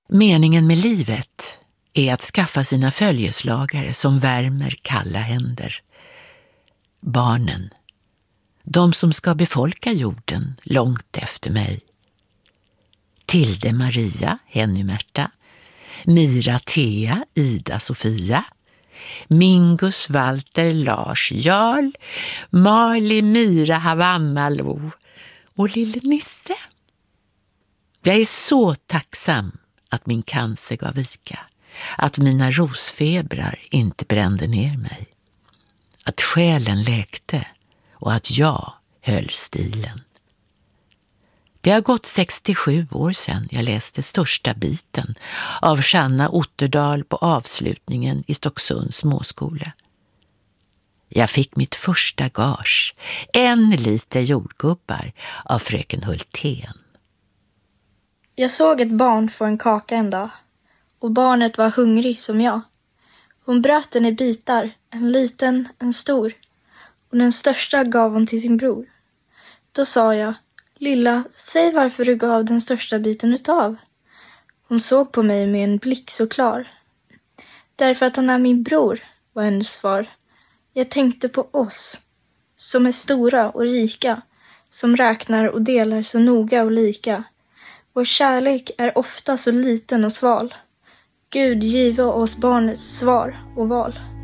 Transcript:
Meningen med livet är att skaffa sina följeslagare som värmer kalla händer. Barnen, de som ska befolka jorden långt efter mig. Tilde Maria, Henny Märta, Mira Thea, Ida Sofia, Mingus Walter Lars Jarl, Marley Mira Havanna Lo och lille Nisse. Jag är så tacksam att min cancer gav vika, att mina rosfebrar inte brände ner mig, att själen läkte och att jag höll stilen. Det har gått 67 år sedan jag läste största biten av Sanna Otterdal på avslutningen i Stocksunds småskola. Jag fick mitt första gage, 1 liter jordgubbar av fröken Hultén. Jag såg ett barn få en kaka en dag, och barnet var hungrig som jag. Hon bröt den i bitar, en liten, en stor, och den största gav hon till sin bror. Då sa jag: Lilla, säg varför du gav den största biten utav. Hon såg på mig med en blick så klar. Därför att han är min bror, var hennes svar. Jag tänkte på oss, som är stora och rika, som räknar och delar så noga och lika. Vår kärlek är ofta så liten och sval. Gud give oss barnets svar och val.